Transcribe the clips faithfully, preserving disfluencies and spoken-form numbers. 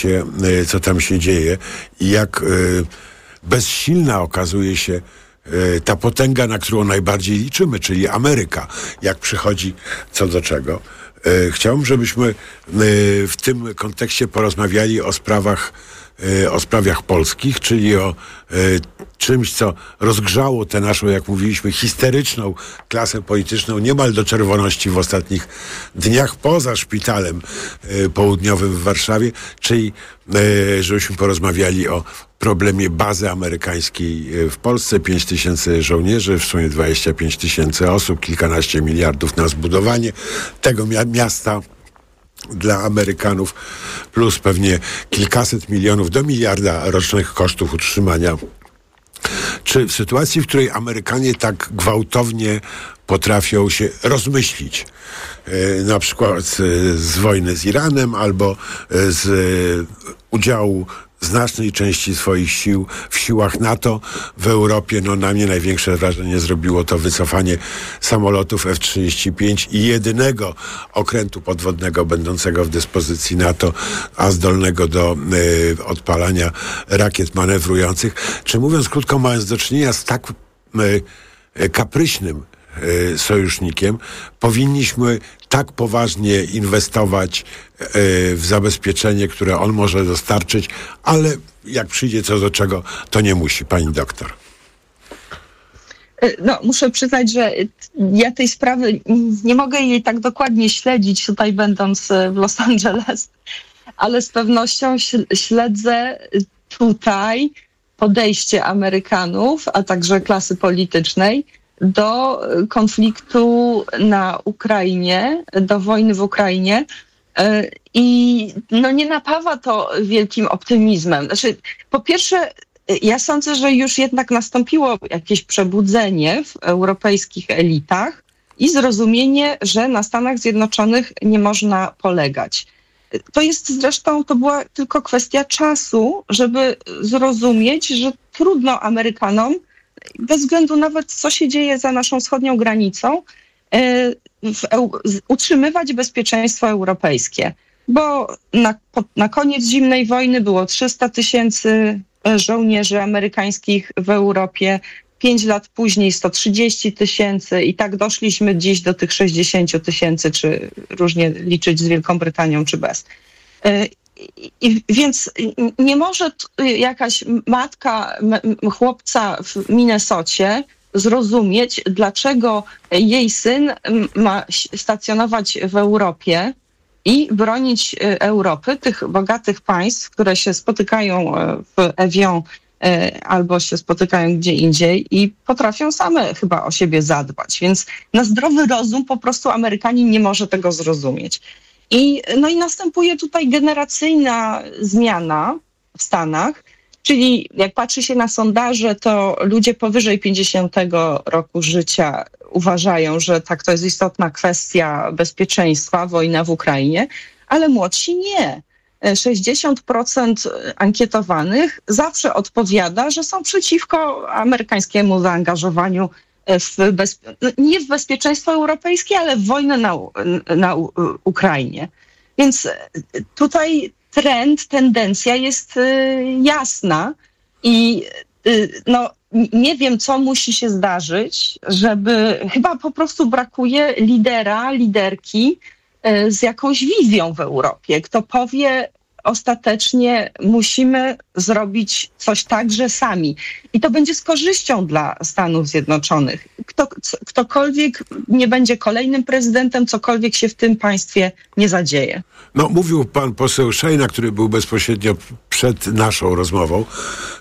się, co tam się dzieje i jak bezsilna okazuje się ta potęga, na którą najbardziej liczymy, czyli Ameryka, jak przychodzi co do czego. Chciałbym, żebyśmy w tym kontekście porozmawiali o sprawach, o sprawach polskich, czyli o czymś, co rozgrzało tę naszą, jak mówiliśmy, histeryczną klasę polityczną niemal do czerwoności w ostatnich dniach poza szpitalem południowym w Warszawie, czyli żebyśmy porozmawiali o problemie bazy amerykańskiej w Polsce. pięć tysięcy żołnierzy, w sumie dwadzieścia pięć tysięcy osób, kilkanaście miliardów na zbudowanie tego mia- miasta dla Amerykanów, plus pewnie kilkaset milionów do miliarda rocznych kosztów utrzymania. Czy w sytuacji, w której Amerykanie tak gwałtownie potrafią się rozmyślić, yy, na przykład z, z wojny z Iranem albo z y, udziału znacznej części swoich sił w siłach NATO w Europie, no na mnie największe wrażenie zrobiło to wycofanie samolotów F trzydzieści pięć i jedynego okrętu podwodnego będącego w dyspozycji NATO, a zdolnego do y, odpalania rakiet manewrujących. Czy mówiąc krótko, mając do czynienia z tak y, kapryśnym y, sojusznikiem, powinniśmy tak poważnie inwestować y, w zabezpieczenie, które on może dostarczyć, ale jak przyjdzie co do czego, to nie musi. Pani doktor. No, muszę przyznać, że ja tej sprawy nie mogę jej tak dokładnie śledzić tutaj będąc w Los Angeles, ale z pewnością śledzę tutaj podejście Amerykanów, a także klasy politycznej do konfliktu na Ukrainie, do wojny w Ukrainie i no nie napawa to wielkim optymizmem. Znaczy, po pierwsze, ja sądzę, że już jednak nastąpiło jakieś przebudzenie w europejskich elitach i zrozumienie, że na Stanach Zjednoczonych nie można polegać. To jest zresztą, to była tylko kwestia czasu, żeby zrozumieć, że trudno Amerykanom, bez względu nawet co się dzieje za naszą wschodnią granicą, w, utrzymywać bezpieczeństwo europejskie. Bo na, na koniec zimnej wojny było trzysta tysięcy żołnierzy amerykańskich w Europie, pięć lat później sto trzydzieści tysięcy i tak doszliśmy dziś do tych sześćdziesiąt tysięcy, czy różnie liczyć z Wielką Brytanią, czy bez. I więc nie może jakaś matka chłopca w Minnesocie zrozumieć, dlaczego jej syn ma stacjonować w Europie i bronić Europy, tych bogatych państw, które się spotykają w Evian albo się spotykają gdzie indziej i potrafią same chyba o siebie zadbać. Więc na zdrowy rozum po prostu Amerykanin nie może tego zrozumieć. I, no i następuje tutaj generacyjna zmiana w Stanach, czyli jak patrzy się na sondaże, to ludzie powyżej pięćdziesiątego roku życia uważają, że tak, to jest istotna kwestia bezpieczeństwa, wojna w Ukrainie, ale młodsi nie. sześćdziesiąt procent ankietowanych zawsze odpowiada, że są przeciwko amerykańskiemu zaangażowaniu w bezpie- nie w bezpieczeństwo europejskie, ale w wojnę na, na Ukrainie. Więc tutaj trend, tendencja jest jasna i no, nie wiem, co musi się zdarzyć, żeby chyba po prostu brakuje lidera, liderki z jakąś wizją w Europie, kto powie ostatecznie musimy zrobić coś także sami. I to będzie z korzyścią dla Stanów Zjednoczonych. Kto, ktokolwiek nie będzie kolejnym prezydentem, cokolwiek się w tym państwie nie zadzieje. No, mówił pan poseł Szejna, który był bezpośrednio przed naszą rozmową e,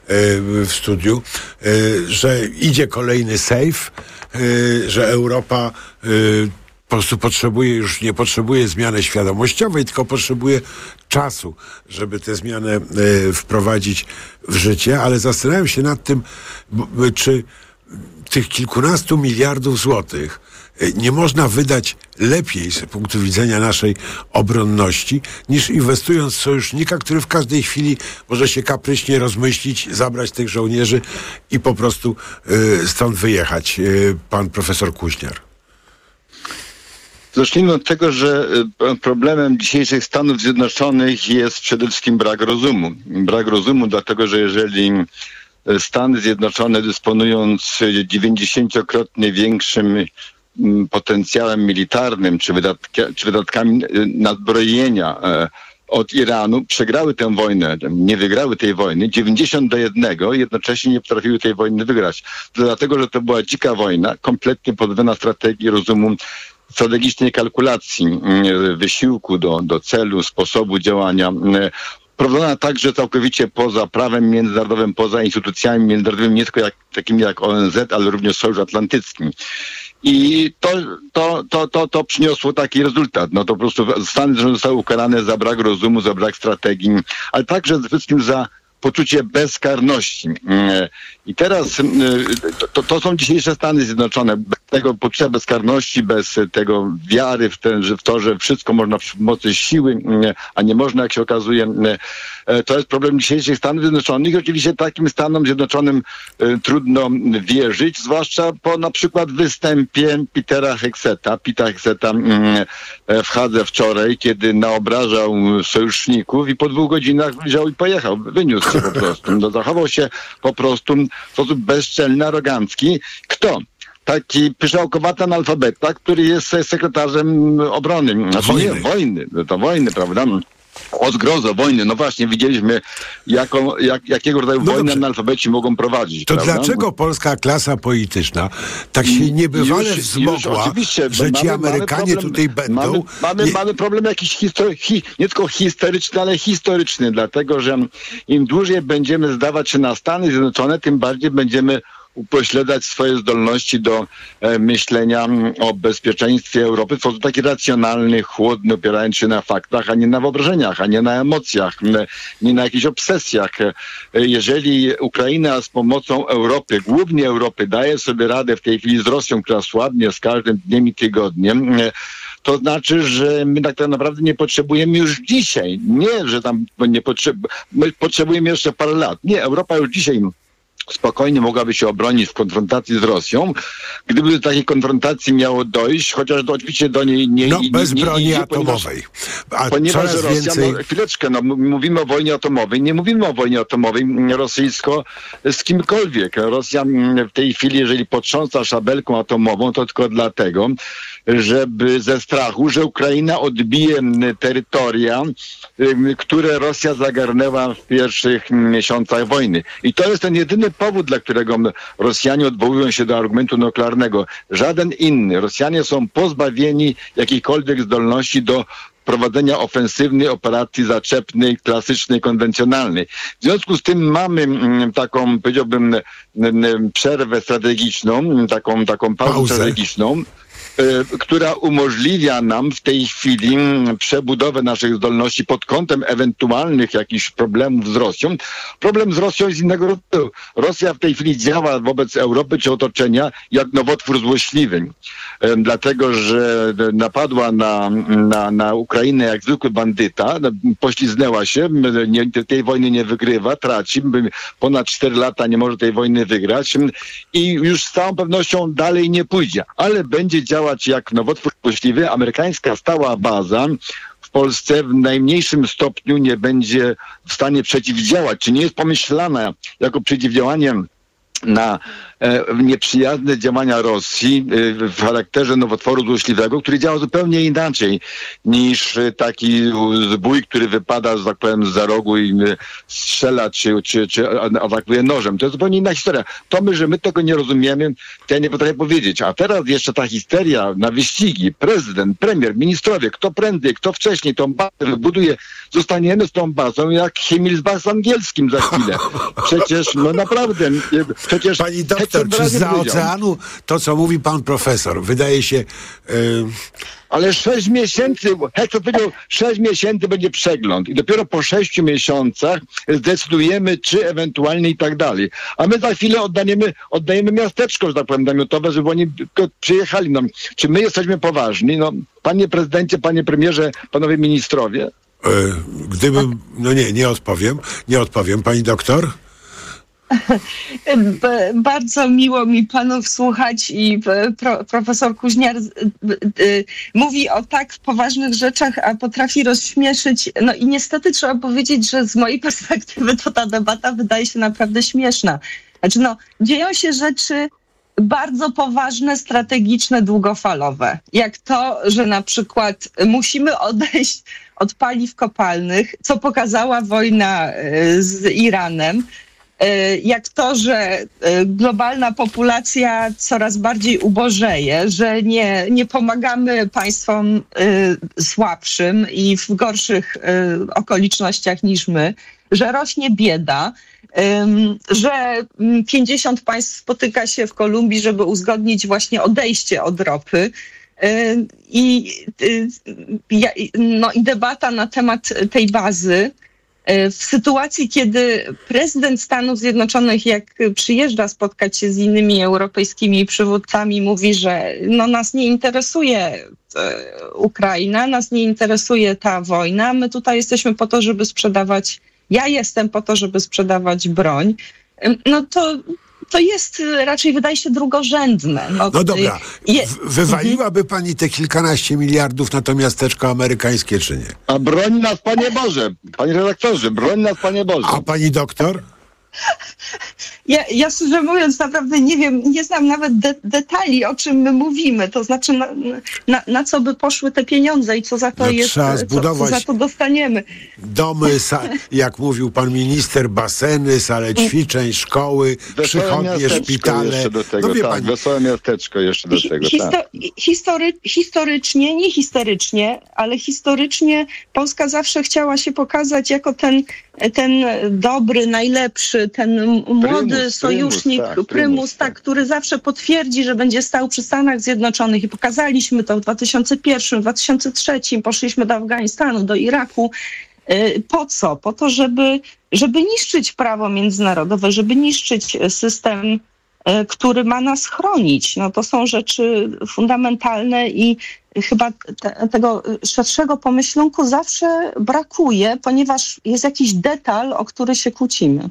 w studiu, e, że idzie kolejny sejf, e, że Europa e, po prostu potrzebuje, już nie potrzebuje zmiany świadomościowej, tylko potrzebuje czasu, żeby tę zmianę e, wprowadzić w życie, ale zastanawiam się nad tym, bo, czy tych kilkunastu miliardów złotych nie można wydać lepiej z punktu widzenia naszej obronności, niż inwestując w sojusznika, który w każdej chwili może się kapryśnie rozmyślić, zabrać tych żołnierzy i po prostu y, stąd wyjechać. Y, pan profesor Kuźniar. Zacznijmy od tego, że problemem dzisiejszych Stanów Zjednoczonych jest przede wszystkim brak rozumu. Brak rozumu, dlatego że jeżeli Stany Zjednoczone, dysponując dziewięćdziesięciokrotnie większym potencjałem militarnym czy, wydatki, czy wydatkami na zbrojenia od Iranu, przegrały tę wojnę, nie wygrały tej wojny, dziewięćdziesiąt do jednego, jednocześnie nie potrafiły tej wojny wygrać. Dlatego, że to była dzika wojna, kompletnie pozbawiona strategii, rozumu, strategicznej kalkulacji, wysiłku do, do celu, sposobu działania. Prowadzona także całkowicie poza prawem międzynarodowym, poza instytucjami międzynarodowymi, nie tylko jak, takimi jak O N Z, ale również Sojusz Atlantycki. I to, to, to, to, to przyniosło taki rezultat. No to po prostu Stany Zjednoczone zostały ukarane za brak rozumu, za brak strategii, ale także przede wszystkim za poczucie bezkarności. I teraz to, to są dzisiejsze Stany Zjednoczone. Bez tego poczucia bezkarności, bez tego wiary w, ten, że w to, że wszystko można przy pomocy siły, a nie można, jak się okazuje. To jest problem dzisiejszych Stanów Zjednoczonych. Oczywiście takim Stanom Zjednoczonym trudno wierzyć, zwłaszcza po na przykład występie Petera Hegseta. Petera Hegseta w Hadze wczoraj, kiedy naobrażał sojuszników i po dwóch godzinach wziął i pojechał. Wyniósł się po prostu. No, zachował się po prostu w sposób bezczelny, arogancki. Kto? Taki pyszałkowaty analfabeta, który jest sekretarzem obrony. Znaczy wojny. Nie, wojny. To wojny, prawda? O zgrozo wojny. No właśnie, widzieliśmy, jaką, jak, jakiego rodzaju no wojny analfabeci mogą prowadzić. To prawda? Dlaczego polska klasa polityczna tak się niebywale już, wzmogła, już, że ci mamy, Amerykanie mamy problem, tutaj będą... Mamy, mamy, nie... mamy problem jakiś histor- hi, nie tylko historyczny, ale historyczny, dlatego że im dłużej będziemy zdawać się na Stany Zjednoczone, tym bardziej będziemy upośledzać swoje zdolności do e, myślenia o bezpieczeństwie Europy w sposób taki racjonalny, chłodny, opierając się na faktach, a nie na wyobrażeniach, a nie na emocjach, nie, nie na jakichś obsesjach. E, jeżeli Ukraina z pomocą Europy, głównie Europy, daje sobie radę w tej chwili z Rosją, która słabnie z każdym dniem i tygodniem, e, to znaczy, że my tak naprawdę nie potrzebujemy już dzisiaj. Nie, że tam nie potrzebujemy, my potrzebujemy jeszcze parę lat. Nie, Europa już dzisiaj spokojnie mogłaby się obronić w konfrontacji z Rosją. Gdyby do takiej konfrontacji miało dojść, chociaż do, oczywiście do niej nie... No, nie, bez nie, broni nie, atomowej. A ponieważ coraz Rosja, więcej... no, chwileczkę, no, mówimy o wojnie atomowej. Nie mówimy o wojnie atomowej rosyjsko z kimkolwiek. Rosja w tej chwili, jeżeli potrząsa szabelką atomową, to tylko dlatego, żeby ze strachu, że Ukraina odbije terytoria, które Rosja zagarnęła w pierwszych miesiącach wojny. I to jest ten jedyny powód, dla którego Rosjanie odwołują się do argumentu nuklearnego. Żaden inny. Rosjanie są pozbawieni jakiejkolwiek zdolności do prowadzenia ofensywnej operacji zaczepnej, klasycznej, konwencjonalnej. W związku z tym mamy taką, powiedziałbym, przerwę strategiczną, taką, taką pauzę, pauzę. strategiczną, która umożliwia nam w tej chwili przebudowę naszych zdolności pod kątem ewentualnych jakichś problemów z Rosją. Problem z Rosją jest innego rodzaju. Rosja w tej chwili działa wobec Europy czy otoczenia jak nowotwór złośliwy. Dlatego, że napadła na, na, na Ukrainę jak zwykły bandyta, pośliznęła się, nie, tej wojny nie wygrywa, traci, ponad cztery lata nie może tej wojny wygrać i już z całą pewnością dalej nie pójdzie, ale będzie działać jak nowotwór złośliwy. Amerykańska stała baza w Polsce w najmniejszym stopniu nie będzie w stanie przeciwdziałać, czy nie jest pomyślana jako przeciwdziałanie na e, nieprzyjazne działania Rosji e, w charakterze nowotworu złośliwego, który działa zupełnie inaczej niż e, taki zbój, który wypada, że tak powiem, z za rogu i e, strzela czy, czy, czy atakuje nożem. To jest zupełnie inna historia. To my, że my tego nie rozumiemy, to ja nie potrafię powiedzieć. A teraz jeszcze ta histeria na wyścigi. Prezydent, premier, ministrowie, kto prędzej, kto wcześniej tą bazę wybuduje. Zostaniemy z tą bazą jak Himmelsbach z angielskim za chwilę. Przecież, no naprawdę... Przecież Pani doktor, czy za oceanu to, co mówi pan profesor, wydaje się... Yy... Ale sześć miesięcy, Hector powiedział, sześć miesięcy będzie przegląd i dopiero po sześciu miesiącach zdecydujemy, czy ewentualnie i tak dalej. A my za chwilę oddaniemy, oddajemy miasteczko, że tak powiem, namiotowe, żeby oni przyjechali. No, czy my jesteśmy poważni? No, panie prezydencie, panie premierze, panowie ministrowie? Yy, gdybym... No nie, nie odpowiem. Nie odpowiem. Pani doktor? Bardzo miło mi panów słuchać i pro, profesor Kuźniar mówi o tak poważnych rzeczach, a potrafi rozśmieszyć. No i niestety trzeba powiedzieć, że z mojej perspektywy to ta debata wydaje się naprawdę śmieszna. Znaczy no, dzieją się rzeczy bardzo poważne, strategiczne, długofalowe. Jak to, że na przykład musimy odejść od paliw kopalnych, co pokazała wojna z Iranem. Jak to, że globalna populacja coraz bardziej ubożeje, że nie, nie pomagamy państwom słabszym i w gorszych okolicznościach niż my, że rośnie bieda, że pięćdziesiąt państw spotyka się w Kolumbii, żeby uzgodnić właśnie odejście od ropy. I, no, i debata na temat tej bazy w sytuacji, kiedy prezydent Stanów Zjednoczonych, jak przyjeżdża spotkać się z innymi europejskimi przywódcami, mówi, że no, nas nie interesuje Ukraina, nas nie interesuje ta wojna, my tutaj jesteśmy po to, żeby sprzedawać, ja jestem po to, żeby sprzedawać broń, no to to jest raczej, wydaje się, drugorzędne. No, no dobra, je... wywaliłaby pani te kilkanaście miliardów na to miasteczko amerykańskie, czy nie? A broń nas, Panie Boże, panie redaktorze, broń nas, Panie Boże. A pani doktor? Ja, ja szczerze mówiąc naprawdę nie wiem, nie znam nawet de- detali, o czym my mówimy. To znaczy na, na, na co by poszły te pieniądze i co za to no, jest, trzeba co, zbudować co za to dostaniemy. Domy, sa- jak mówił pan minister, baseny, sale ćwiczeń, szkoły, wesołe przychodnie, szpitale. Do tego, no wie tak, pani... Wesołe miasteczko jeszcze do tego. Histo- tak. history- historycznie, nie historycznie, ale historycznie Polska zawsze chciała się pokazać jako ten, ten dobry, najlepszy, ten młody prymus, sojusznik, prymus, tak, prymus tak, który zawsze potwierdzi, że będzie stał przy Stanach Zjednoczonych i pokazaliśmy to w dwa tysiące pierwszym, dwa tysiące trzecim, poszliśmy do Afganistanu, do Iraku. Po co? Po to, żeby, żeby niszczyć prawo międzynarodowe, żeby niszczyć system, który ma nas chronić. No to są rzeczy fundamentalne i chyba te, tego szerszego pomyślunku zawsze brakuje, ponieważ jest jakiś detal, o który się kłócimy.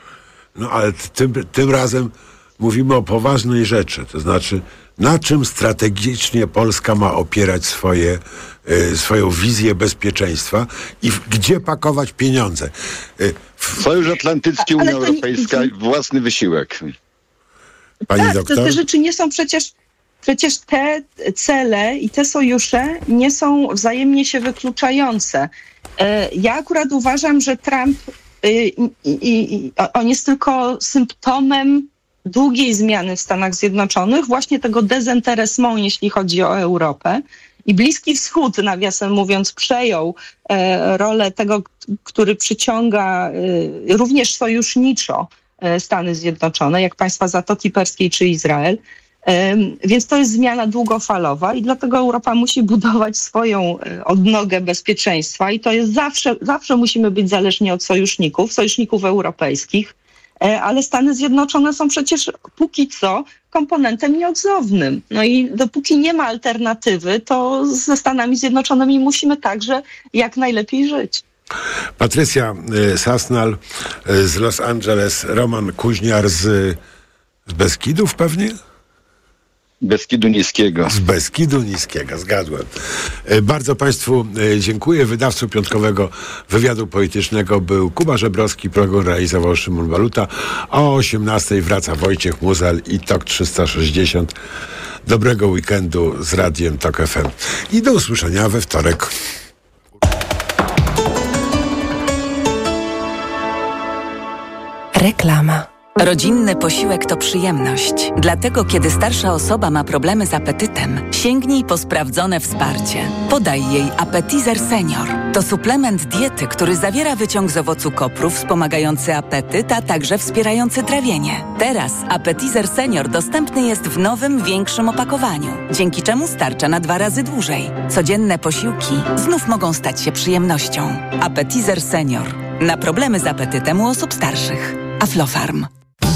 No ale tym, tym razem mówimy o poważnej rzeczy, to znaczy na czym strategicznie Polska ma opierać swoje, y, swoją wizję bezpieczeństwa i w, gdzie pakować pieniądze. Y, w... Sojusz Atlantycki, Unia Europejska i własny wysiłek. Pani tak, doktor? Te, te rzeczy nie są przecież, przecież te cele i te sojusze nie są wzajemnie się wykluczające. Ja akurat uważam, że Trump i, i, i, on jest tylko symptomem długiej zmiany w Stanach Zjednoczonych, właśnie tego dezinteresmą, jeśli chodzi o Europę. I Bliski Wschód, nawiasem mówiąc, przejął e, rolę tego, który przyciąga e, również sojuszniczo e, Stany Zjednoczone, jak państwa Zatoki Perskiej czy Izrael. E, więc to jest zmiana długofalowa i dlatego Europa musi budować swoją e, odnogę bezpieczeństwa i to jest zawsze, zawsze musimy być zależni od sojuszników, sojuszników europejskich, e, ale Stany Zjednoczone są przecież póki co komponentem nieodzownym. No i dopóki nie ma alternatywy, to ze Stanami Zjednoczonymi musimy także jak najlepiej żyć. Patrycja y, Sasnal y, z Los Angeles, Roman Kuźniar z, z Beskidów pewnie? Beskidu Niskiego. Z Beskidu Niskiego, zgadłem. Y, bardzo Państwu y, dziękuję. Wydawcą piątkowego wywiadu politycznego był Kuba Żebrowski, program realizował Szymon Waluta. O osiemnastej wraca Wojciech Muzal i Tok trzysta sześćdziesiąt. Dobrego weekendu z Radiem Tok F M. I do usłyszenia we wtorek. Reklama. Rodzinny posiłek to przyjemność. Dlatego, kiedy starsza osoba ma problemy z apetytem, sięgnij po sprawdzone wsparcie. Podaj jej Appetizer Senior. To suplement diety, który zawiera wyciąg z owocu kopru wspomagający apetyt, a także wspierający trawienie. Teraz Appetizer Senior dostępny jest w nowym, większym opakowaniu, dzięki czemu starcza na dwa razy dłużej. Codzienne posiłki znów mogą stać się przyjemnością. Appetizer Senior. Na problemy z apetytem u osób starszych. Aflofarm.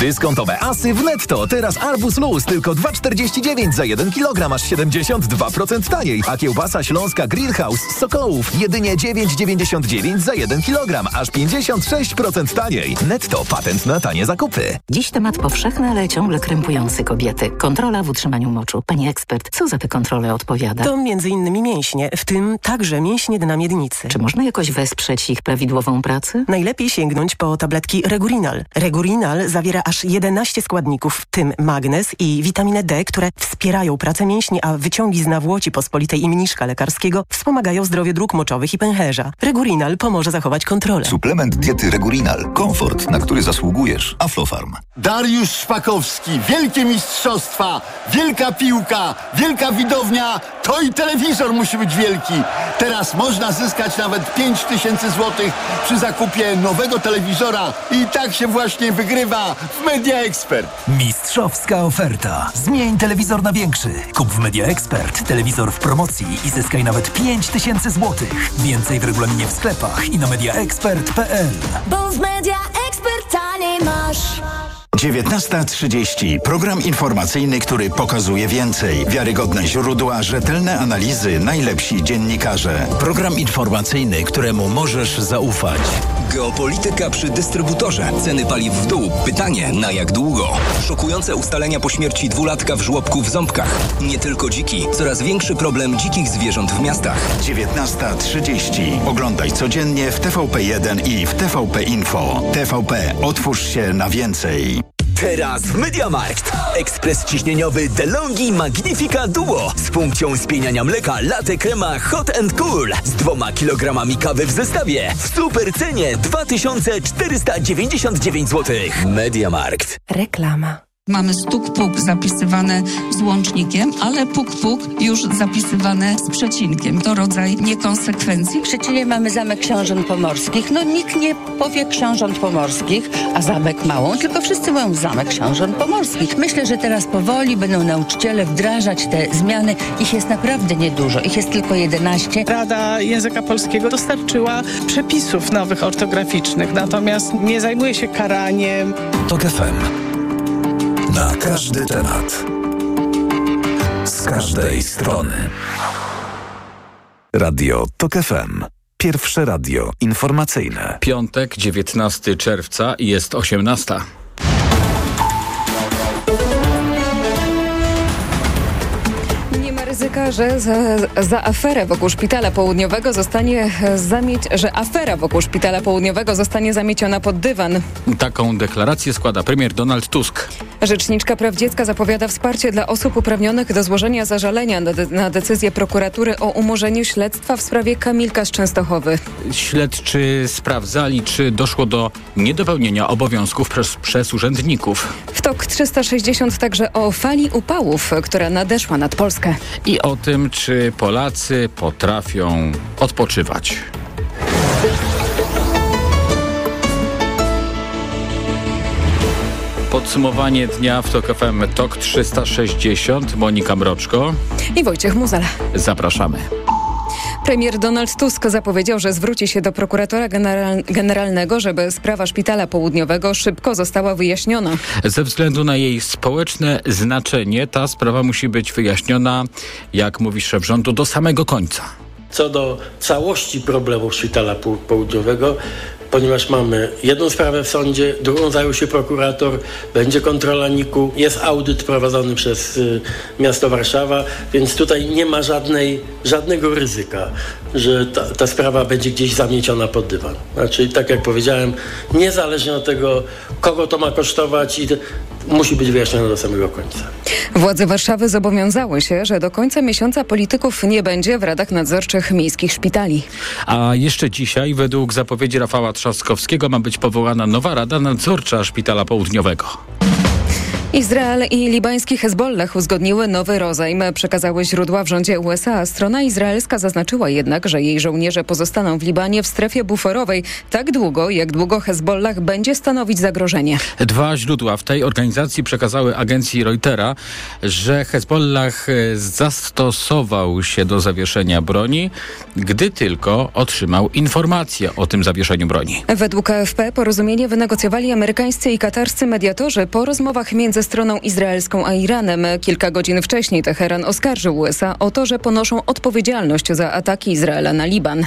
Dyskontowe asy w Netto. Teraz arbuz luz tylko dwa czterdzieści dziewięć za jeden kilogram, aż siedemdziesiąt dwa procent taniej. A kiełbasa śląska Grillhouse z Sokołów jedynie dziewięć dziewięćdziesiąt dziewięć za jeden kilogram, aż pięćdziesiąt sześć procent taniej. Netto, patent na tanie zakupy. Dziś temat powszechny, ale ciągle krępujący kobiety. Kontrola w utrzymaniu moczu. Pani ekspert, co za te kontrole odpowiada? To między innymi mięśnie, w tym także mięśnie dna miednicy. Czy można jakoś wesprzeć ich prawidłową pracę? Najlepiej sięgnąć po tabletki Regurinal. Regurinal zawiera aż jedenaście składników, w tym magnez i witaminę D, które wspierają pracę mięśni, a wyciągi z nawłoci pospolitej i mniszka lekarskiego wspomagają zdrowie dróg moczowych i pęcherza. Regurinal pomoże zachować kontrolę. Suplement diety Regurinal. Komfort, na który zasługujesz. Aflofarm. Dariusz Szpakowski. Wielkie mistrzostwa, wielka piłka, wielka widownia. To i telewizor musi być wielki. Teraz można zyskać nawet pięć tysięcy złotych przy zakupie nowego telewizora. I tak się właśnie wygrywa w Media Expert. Mistrzowska oferta. Zmień telewizor na większy. Kup w Media Expert telewizor w promocji i zyskaj nawet pięć tysięcy złotych. Więcej w regulaminie w sklepach i na mediaexpert kropka p l. Bo w Media Expert taniej masz. dziewiętnasta trzydzieści. Program informacyjny, który pokazuje więcej. Wiarygodne źródła, rzetelne analizy, najlepsi dziennikarze. Program informacyjny, któremu możesz zaufać. Geopolityka przy dystrybutorze. Ceny paliw w dół. Pytanie, na jak długo? Szokujące ustalenia po śmierci dwulatka w żłobku w Ząbkach. Nie tylko dziki. Coraz większy problem dzikich zwierząt w miastach. dziewiętnasta trzydzieści. Oglądaj codziennie w T V P jeden i w T V P Info. T V P. Otwórz się na więcej. Teraz w MediaMarkt. Ekspres ciśnieniowy DeLonghi Magnifica Duo z funkcją spieniania mleka latte crema Hot and Cool z dwoma kilogramami kawy w zestawie w super cenie dwa tysiące czterysta dziewięćdziesiąt dziewięć złotych. MediaMarkt. Reklama. Mamy stuk-puk zapisywane z łącznikiem, ale puk-puk już zapisywane z przecinkiem. To rodzaj niekonsekwencji. W Szczecinie mamy Zamek Książąt Pomorskich. No nikt nie powie Książąt Pomorskich, a Zamek Małą, tylko wszyscy mówią Zamek Książąt Pomorskich. Myślę, że teraz powoli będą nauczyciele wdrażać te zmiany. Ich jest naprawdę niedużo. Ich jest tylko jedenaście. Rada Języka Polskiego dostarczyła przepisów nowych ortograficznych, natomiast nie zajmuje się karaniem. TOK F M. Na każdy temat. Z każdej strony. Radio TOK F M. Pierwsze radio informacyjne. Piątek, dziewiętnastego czerwca, jest osiemnasta. Ryzyka, że za, za aferę wokół Szpitala Południowego zostanie zamieć, że afera wokół Szpitala Południowego zostanie zamieciona pod dywan. Taką deklarację składa premier Donald Tusk. Rzeczniczka Praw Dziecka zapowiada wsparcie dla osób uprawnionych do złożenia zażalenia na, de- na decyzję prokuratury o umorzeniu śledztwa w sprawie Kamilka z Częstochowy. Śledczy sprawdzali, czy doszło do niedopełnienia obowiązków przez, przez urzędników. W TOK trzysta sześćdziesiąt także o fali upałów, która nadeszła nad Polskę. I o tym, czy Polacy potrafią odpoczywać. Podsumowanie dnia w TOK F M. TOK trzysta sześćdziesiąt. Monika Mroczko i Wojciech Muzel. Zapraszamy. Premier Donald Tusk zapowiedział, że zwróci się do prokuratora general- generalnego, żeby sprawa Szpitala Południowego szybko została wyjaśniona. Ze względu na jej społeczne znaczenie ta sprawa musi być wyjaśniona, jak mówi szef rządu, do samego końca. Co do całości problemu Szpitala Południowego, ponieważ mamy jedną sprawę w sądzie, drugą zajął się prokurator, będzie kontrola N I K-u, jest audyt prowadzony przez y, miasto Warszawa, więc tutaj nie ma żadnej, żadnego ryzyka, że ta, ta sprawa będzie gdzieś zamieciona pod dywan. Znaczy, tak jak powiedziałem, niezależnie od tego, kogo to ma kosztować, i to musi być wyjaśnione do samego końca. Władze Warszawy zobowiązały się, że do końca miesiąca polityków nie będzie w radach nadzorczych miejskich szpitali. A jeszcze dzisiaj, według zapowiedzi Rafała Trzaskowskiego, ma być powołana nowa Rada Nadzorcza Szpitala Południowego. Izrael i libański Hezbollah uzgodniły nowy rozejm, przekazały źródła w rządzie U S A. Strona izraelska zaznaczyła jednak, że jej żołnierze pozostaną w Libanie w strefie buforowej tak długo, jak długo Hezbollah będzie stanowić zagrożenie. Dwa źródła w tej organizacji przekazały agencji Reutera, że Hezbollah zastosował się do zawieszenia broni, gdy tylko otrzymał informację o tym zawieszeniu broni. Według A F P porozumienie wynegocjowali amerykańscy i katarscy mediatorzy po rozmowach między stroną izraelską a Iranem. Kilka godzin wcześniej Teheran oskarżył U S A o to, że ponoszą odpowiedzialność za ataki Izraela na Liban.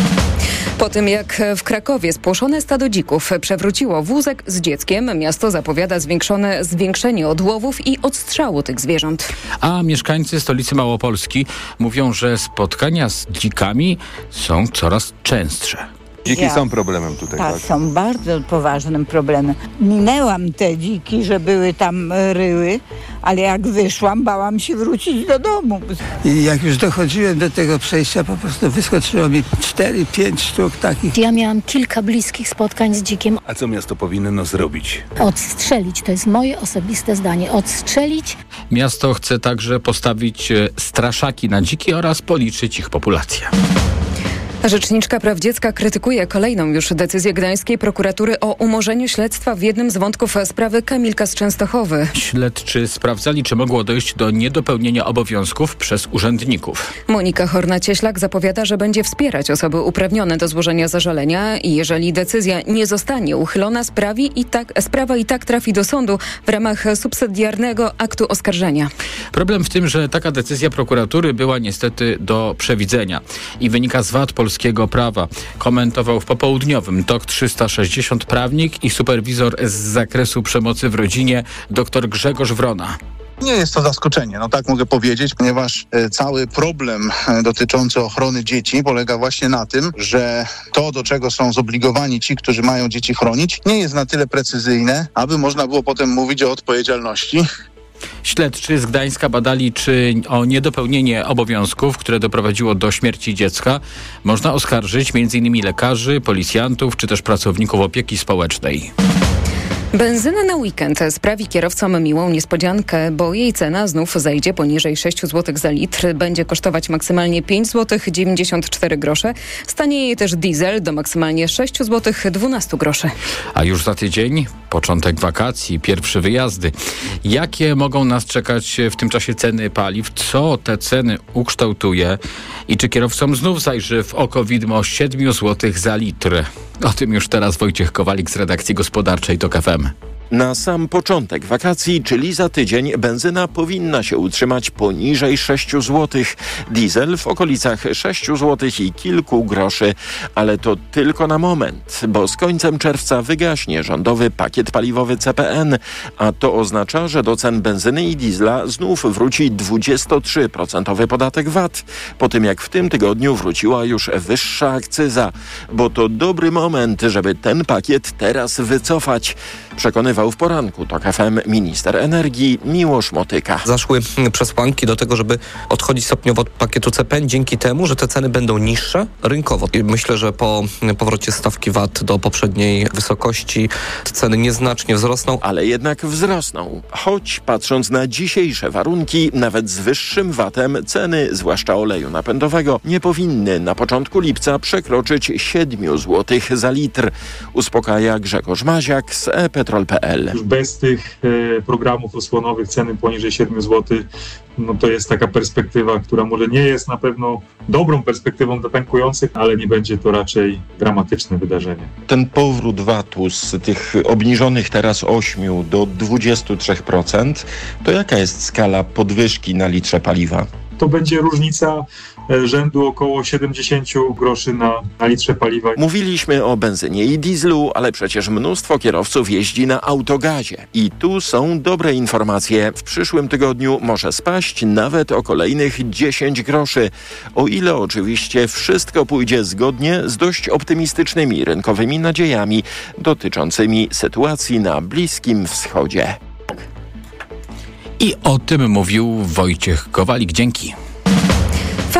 Po tym jak w Krakowie spłoszone stado dzików przewróciło wózek z dzieckiem, miasto zapowiada zwiększone zwiększenie odłowów i odstrzału tych zwierząt. A mieszkańcy stolicy Małopolski mówią, że spotkania z dzikami są coraz częstsze. Dziki ja. są problemem tutaj, tak? Tak, są bardzo poważnym problemem. Minęłam te dziki, że były tam ryły, ale jak wyszłam, bałam się wrócić do domu. I jak już dochodziłem do tego przejścia, po prostu wyskoczyło mi cztery, pięć sztuk takich. Ja miałam kilka bliskich spotkań z dzikiem. A co miasto powinno zrobić? Odstrzelić, to jest moje osobiste zdanie. Odstrzelić. Miasto chce także postawić straszaki na dziki oraz policzyć ich populację. Rzeczniczka praw dziecka krytykuje kolejną już decyzję gdańskiej prokuratury o umorzeniu śledztwa w jednym z wątków sprawy Kamilka z Częstochowy. Śledczy sprawdzali, czy mogło dojść do niedopełnienia obowiązków przez urzędników. Monika Horna-Cieślak zapowiada, że będzie wspierać osoby uprawnione do złożenia zażalenia i jeżeli decyzja nie zostanie uchylona, sprawi i tak, sprawa i tak trafi do sądu w ramach subsydiarnego aktu oskarżenia. Problem w tym, że taka decyzja prokuratury była niestety do przewidzenia i wynika z wad polskiego prawa. Komentował w popołudniowym Tok trzysta sześćdziesiąt prawnik i superwizor z zakresu przemocy w rodzinie dr Grzegorz Wrona. Nie jest to zaskoczenie, no tak mogę powiedzieć, ponieważ e, cały problem e, dotyczący ochrony dzieci polega właśnie na tym, że to, do czego są zobligowani ci, którzy mają dzieci chronić, nie jest na tyle precyzyjne, aby można było potem mówić o odpowiedzialności. Śledczy z Gdańska badali, czy o niedopełnienie obowiązków, które doprowadziło do śmierci dziecka, można oskarżyć m.in. lekarzy, policjantów czy też pracowników opieki społecznej. Benzyna na weekend sprawi kierowcom miłą niespodziankę, bo jej cena znów zejdzie poniżej sześć złotych za litr. Będzie kosztować maksymalnie pięć złotych dziewięćdziesiąt cztery grosze. Stanieje też diesel do maksymalnie sześć złotych dwanaście groszy. A już za tydzień początek wakacji, pierwsze wyjazdy. Jakie mogą nas czekać w tym czasie ceny paliw? Co te ceny ukształtuje? I czy kierowcom znów zajrzy w oko widmo siedem złotych za litr? O tym już teraz Wojciech Kowalik z redakcji gospodarczej Tok F M. Na sam początek wakacji, czyli za tydzień, benzyna powinna się utrzymać poniżej sześć złotych. Diesel w okolicach sześć złotych i kilku groszy. Ale to tylko na moment, bo z końcem czerwca wygaśnie rządowy pakiet paliwowy C P N, a to oznacza, że do cen benzyny i diesla znów wróci dwudziestotrzy procent podatek V A T, po tym jak w tym tygodniu wróciła już wyższa akcyza, bo to dobry moment, żeby ten pakiet teraz wycofać. Przekonywał w poranku Tok F M minister energii Miłosz Motyka. Zaszły przesłanki do tego, żeby odchodzić stopniowo od pakietu C P N dzięki temu, że te ceny będą niższe rynkowo. I myślę, że po powrocie stawki V A T do poprzedniej wysokości te ceny nieznacznie wzrosną. Ale jednak wzrosną. Choć patrząc na dzisiejsze warunki, nawet z wyższym V A T-em ceny, zwłaszcza oleju napędowego, nie powinny na początku lipca przekroczyć siedem złotych za litr. Uspokaja Grzegorz Maziak z e petrol kropka p l. Już bez tych e, programów osłonowych ceny poniżej siedem złotych, no to jest taka perspektywa, która może nie jest na pewno dobrą perspektywą dla tankujących, ale nie będzie to raczej dramatyczne wydarzenie. Ten powrót V A T-u z tych obniżonych teraz ośmiu do dwudziestu trzech procent, to jaka jest skala podwyżki na litrze paliwa? To będzie różnica rzędu około siedemdziesiąt groszy na, na litrze paliwa. Mówiliśmy o benzynie i dieslu, ale przecież mnóstwo kierowców jeździ na autogazie. I tu są dobre informacje. W przyszłym tygodniu może spaść nawet o kolejnych dziesięć groszy. O ile oczywiście wszystko pójdzie zgodnie z dość optymistycznymi rynkowymi nadziejami dotyczącymi sytuacji na Bliskim Wschodzie. I o tym mówił Wojciech Kowalik. Dzięki.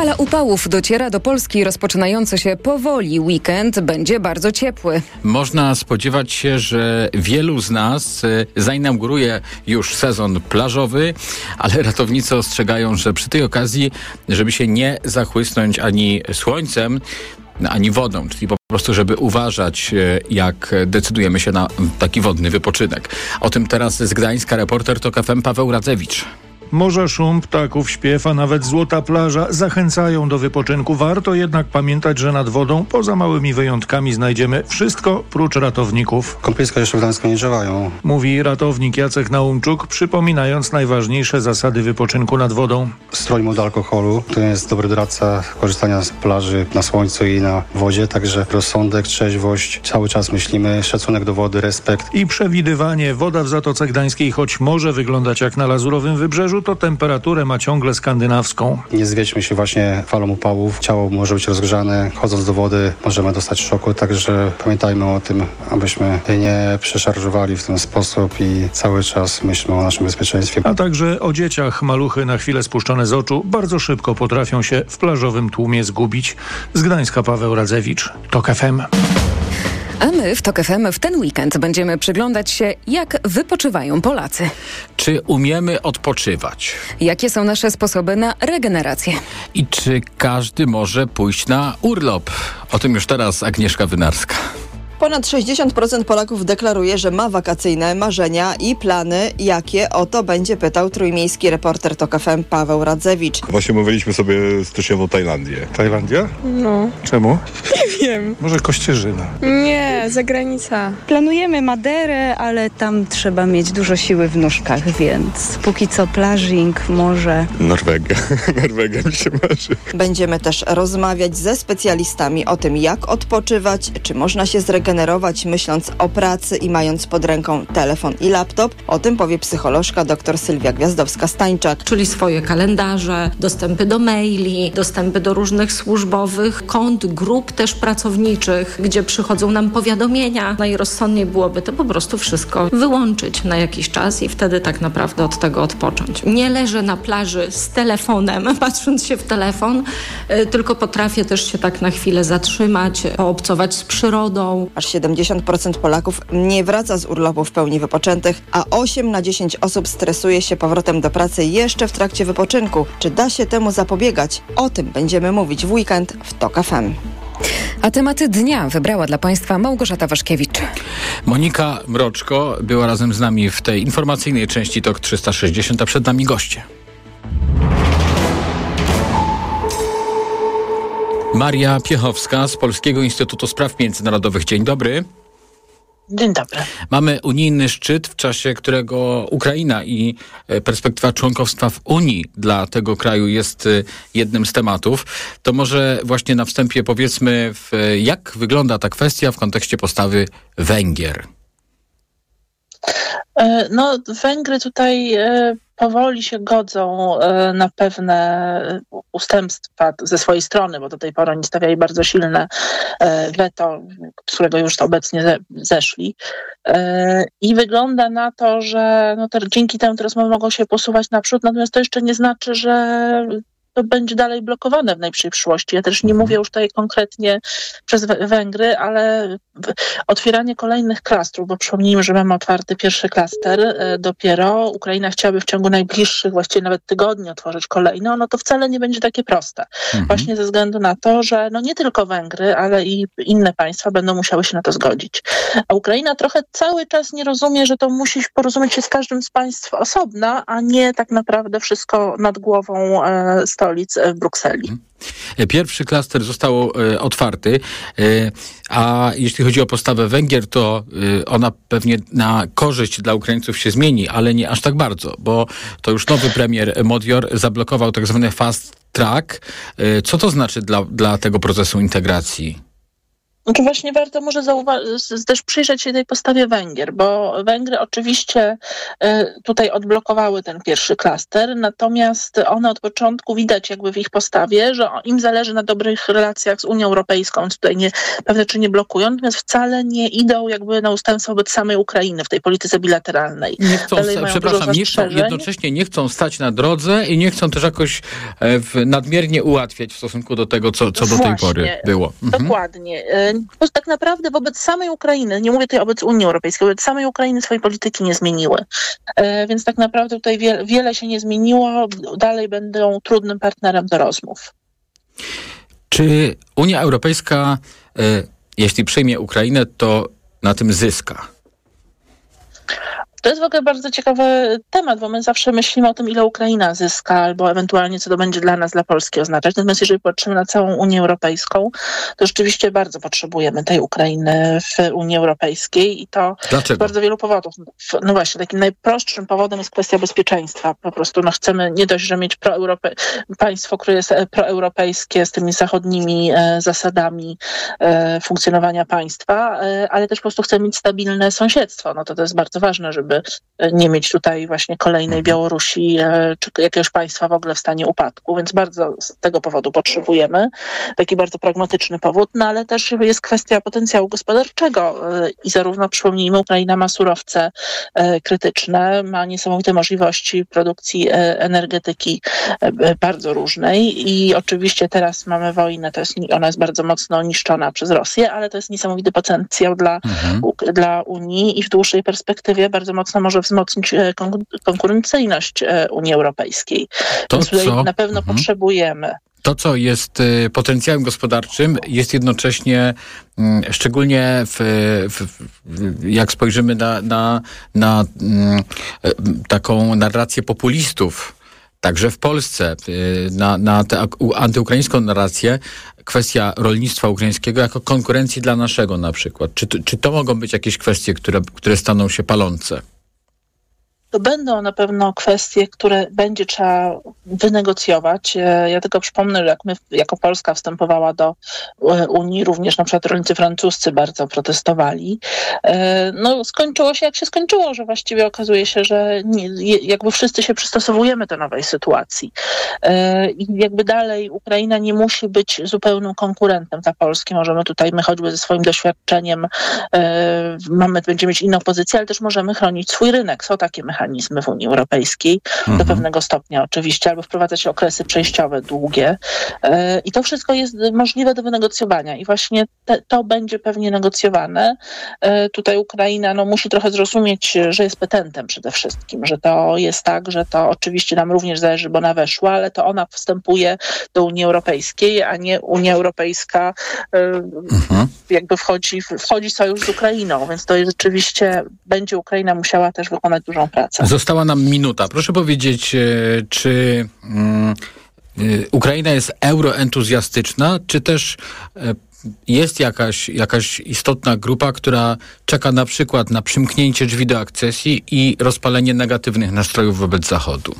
Fala upałów dociera do Polski. Rozpoczynający się powoli weekend będzie bardzo ciepły. Można spodziewać się, że wielu z nas zainauguruje już sezon plażowy, ale ratownicy ostrzegają, że przy tej okazji, żeby się nie zachłysnąć ani słońcem, ani wodą, czyli po prostu, żeby uważać, jak decydujemy się na taki wodny wypoczynek. O tym teraz z Gdańska reporter TOK F M Paweł Radzewicz. Morza, szum, ptaków, śpiew, a nawet złota plaża zachęcają do wypoczynku. Warto jednak pamiętać, że nad wodą, poza małymi wyjątkami, znajdziemy wszystko prócz ratowników. Kąpieliska jeszcze w Gdańsku nie działają. Mówi ratownik Jacek Naumczuk, przypominając najważniejsze zasady wypoczynku nad wodą. Stroim od alkoholu. To jest dobry doradca korzystania z plaży na słońcu i na wodzie, także rozsądek, trzeźwość. Cały czas myślimy, szacunek do wody, respekt. I przewidywanie. Woda w Zatoce Gdańskiej, choć może wyglądać jak na lazurowym wybrzeżu, to temperaturę ma ciągle skandynawską. Nie zwiedźmy się właśnie falą upałów. Ciało może być rozgrzane. Chodząc do wody możemy dostać szoku, także pamiętajmy o tym, abyśmy nie przeszarżowali w ten sposób i cały czas myślmy o naszym bezpieczeństwie. A także o dzieciach. Maluchy na chwilę spuszczone z oczu bardzo szybko potrafią się w plażowym tłumie zgubić. Z Gdańska Paweł Radzewicz, TOK F M. A my w TOK F M w ten weekend będziemy przyglądać się, jak wypoczywają Polacy. Czy umiemy odpoczywać? Jakie są nasze sposoby na regenerację? I czy każdy może pójść na urlop? O tym już teraz Agnieszka Wynarska. Ponad sześćdziesiąt procent Polaków deklaruje, że ma wakacyjne marzenia i plany. Jakie? O to będzie pytał trójmiejski reporter TOK F M Paweł Radzewicz. Właśnie mówiliśmy sobie styczniową Tajlandię. Tajlandia? No. Czemu? Nie wiem. Może Kościerzyna? Nie, zagranica. Planujemy Maderę, ale tam trzeba mieć dużo siły w nóżkach, więc póki co plażing, morze. Norwegia. Norwegia mi się marzy. Będziemy też rozmawiać ze specjalistami o tym, jak odpoczywać, czy można się zregenerować, generować myśląc o pracy i mając pod ręką telefon i laptop. O tym powie psycholożka dr Sylwia Gwiazdowska-Stańczak. Czyli swoje kalendarze, dostępy do maili, dostępy do różnych służbowych kont, grup też pracowniczych, gdzie przychodzą nam powiadomienia. Najrozsądniej byłoby to po prostu wszystko wyłączyć na jakiś czas i wtedy tak naprawdę od tego odpocząć. Nie leżę na plaży z telefonem, patrząc się w telefon, tylko potrafię też się tak na chwilę zatrzymać, poobcować z przyrodą. Aż siedemdziesiąt procent Polaków nie wraca z urlopu w pełni wypoczętych, a osiem na dziesięć osób stresuje się powrotem do pracy jeszcze w trakcie wypoczynku. Czy da się temu zapobiegać? O tym będziemy mówić w weekend w TOK F M. A tematy dnia wybrała dla Państwa Małgorzata Waszkiewicz. Monika Mroczko była razem z nami w tej informacyjnej części TOK trzysta sześćdziesiąt, a przed nami goście. Maria Piechowska z Polskiego Instytutu Spraw Międzynarodowych. Dzień dobry. Dzień dobry. Mamy unijny szczyt, w czasie którego Ukraina i perspektywa członkostwa w Unii dla tego kraju jest jednym z tematów. To może właśnie na wstępie powiedzmy, jak wygląda ta kwestia w kontekście postawy Węgier. No, Węgry tutaj powoli się godzą na pewne ustępstwa ze swojej strony, bo do tej pory oni stawiali bardzo silne weto, z którego już obecnie zeszli. I wygląda na to, że no, te, dzięki temu te rozmowy mogą się posuwać naprzód, natomiast to jeszcze nie znaczy, że to będzie dalej blokowane w najbliższej przyszłości. Ja też nie mówię już tutaj konkretnie przez Węgry, ale otwieranie kolejnych klastrów, bo przypomnijmy, że mamy otwarty pierwszy klaster dopiero. Ukraina chciałaby w ciągu najbliższych, właściwie nawet tygodni otworzyć kolejny, no to wcale nie będzie takie proste. Mhm. Właśnie ze względu na to, że no nie tylko Węgry, ale i inne państwa będą musiały się na to zgodzić. A Ukraina trochę cały czas nie rozumie, że to musi porozumieć się z każdym z państw osobna, a nie tak naprawdę wszystko nad głową e, stolic w Brukseli. Pierwszy klaster został e, otwarty, e, a jeśli chodzi o postawę Węgier, to e, ona pewnie na korzyść dla Ukraińców się zmieni, ale nie aż tak bardzo, bo to już nowy premier Modior zablokował tak zwany fast track. E, co to znaczy dla, dla tego procesu integracji? Znaczy właśnie warto może zauwa- też przyjrzeć się tej postawie Węgier, bo Węgry oczywiście tutaj odblokowały ten pierwszy klaster, natomiast one od początku widać jakby w ich postawie, że im zależy na dobrych relacjach z Unią Europejską, więc tutaj nie, pewne czy nie blokują, natomiast wcale nie idą jakby na ustępstwo wobec samej Ukrainy w tej polityce bilateralnej. Nie chcą, przepraszam, nie chcą, jednocześnie nie chcą stać na drodze i nie chcą też jakoś w, nadmiernie ułatwiać w stosunku do tego, co, co do tej pory było. Mhm. Dokładnie. Bo tak naprawdę wobec samej Ukrainy, nie mówię tutaj wobec Unii Europejskiej, wobec samej Ukrainy swojej polityki nie zmieniły. E, więc tak naprawdę tutaj wie, wiele się nie zmieniło, dalej będą trudnym partnerem do rozmów. Czy Unia Europejska, e, jeśli przyjmie Ukrainę, to na tym zyska? To jest w ogóle bardzo ciekawy temat, bo my zawsze myślimy o tym, ile Ukraina zyska, albo ewentualnie co to będzie dla nas, dla Polski oznaczać. Natomiast jeżeli patrzymy na całą Unię Europejską, to rzeczywiście bardzo potrzebujemy tej Ukrainy w Unii Europejskiej i to Dlaczego? z bardzo wielu powodów. No właśnie, takim najprostszym powodem jest kwestia bezpieczeństwa. Po prostu no, chcemy nie dość, że mieć proeurope- państwo, które jest proeuropejskie z tymi zachodnimi e, zasadami e, funkcjonowania państwa, e, ale też po prostu chcemy mieć stabilne sąsiedztwo. No to to jest bardzo ważne, żeby nie mieć tutaj właśnie kolejnej Białorusi czy jakiegoś państwa w ogóle w stanie upadku, więc bardzo z tego powodu potrzebujemy. Taki bardzo pragmatyczny powód, no ale też jest kwestia potencjału gospodarczego i zarówno, przypomnijmy, Ukraina ma surowce krytyczne, ma niesamowite możliwości produkcji energetyki bardzo różnej i oczywiście teraz mamy wojnę, to jest, ona jest bardzo mocno niszczona przez Rosję, ale to jest niesamowity potencjał dla, mhm. dla Unii i w dłuższej perspektywie bardzo mocno może wzmocnić konkurencyjność Unii Europejskiej. To, Więc tutaj co? na pewno mhm. potrzebujemy. To, co jest potencjałem gospodarczym, jest jednocześnie, szczególnie w, w, jak spojrzymy na, na, na taką narrację populistów, także w Polsce, na, na tę antyukraińską narrację, kwestia rolnictwa ukraińskiego jako konkurencji dla naszego na przykład. Czy, czy to mogą być jakieś kwestie, które, które staną się palące? To będą na pewno kwestie, które będzie trzeba wynegocjować. Ja tylko przypomnę, że jak my jako Polska wstępowała do Unii, również na przykład rolnicy francuscy bardzo protestowali. No skończyło się jak się skończyło, że właściwie okazuje się, że nie, jakby wszyscy się przystosowujemy do nowej sytuacji. I jakby dalej Ukraina nie musi być zupełnym konkurentem dla Polski. Możemy tutaj, my choćby ze swoim doświadczeniem mamy, będziemy mieć inną pozycję, ale też możemy chronić swój rynek. Są takie mechanizmy w Unii Europejskiej, mhm. do pewnego stopnia oczywiście, albo wprowadzać okresy przejściowe długie. Yy, I to wszystko jest możliwe do wynegocjowania i właśnie te, to będzie pewnie negocjowane. Yy, tutaj Ukraina no, musi trochę zrozumieć, że jest petentem przede wszystkim, że to jest tak, że to oczywiście nam również zależy, bo ona weszła, ale to ona wstępuje do Unii Europejskiej, a nie Unia Europejska yy, mhm. jakby wchodzi, wchodzi sojusz z Ukrainą, więc to jest rzeczywiście, będzie Ukraina musiała też wykonać dużą pracę. Została nam minuta. Proszę powiedzieć, czy um, Ukraina jest euroentuzjastyczna, czy też jest jakaś, jakaś istotna grupa, która czeka na przykład na przymknięcie drzwi do akcesji i rozpalenie negatywnych nastrojów wobec Zachodu?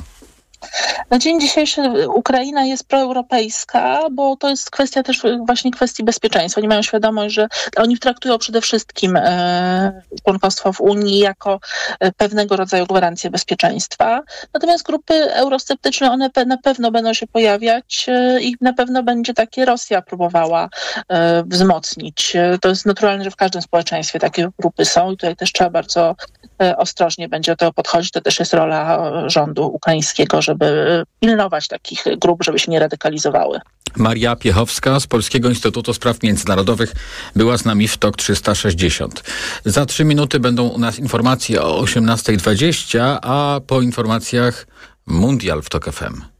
Na dzień dzisiejszy Ukraina jest proeuropejska, bo to jest kwestia też właśnie kwestii bezpieczeństwa. Oni mają świadomość, że oni traktują przede wszystkim e, członkostwo w Unii jako e, pewnego rodzaju gwarancję bezpieczeństwa. Natomiast grupy eurosceptyczne, one pe- na pewno będą się pojawiać e, i na pewno będzie takie Rosja próbowała e, wzmocnić. E, to jest naturalne, że w każdym społeczeństwie takie grupy są i tutaj też trzeba bardzo e, ostrożnie będzie do tego podchodzić. To też jest rola rządu ukraińskiego, żeby pilnować takich grup, żeby się nie radykalizowały. Maria Piechowska z Polskiego Instytutu Spraw Międzynarodowych była z nami w TOK trzysta sześćdziesiąt. Za trzy minuty będą u nas informacje o osiemnasta dwadzieścia, a po informacjach Mundial w TOK F M.